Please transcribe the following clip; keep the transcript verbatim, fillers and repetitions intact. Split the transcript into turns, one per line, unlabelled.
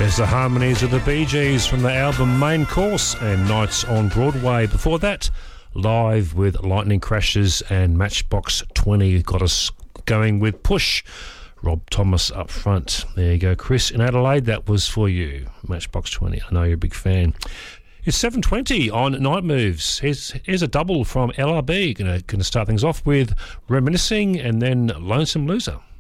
There's the harmonies of the Bee Gees from the album Main Course and Nights on Broadway. Before that, Live with Lightning Crashes and Matchbox twenty got us going with Push. Rob Thomas up front. There you go, Chris. In Adelaide, that was for you. Matchbox twenty. I know you're a big fan. It's seven twenty on Night Moves. Here's, here's a double from L R B. Going to start things off with Reminiscing and then Lonesome Loser.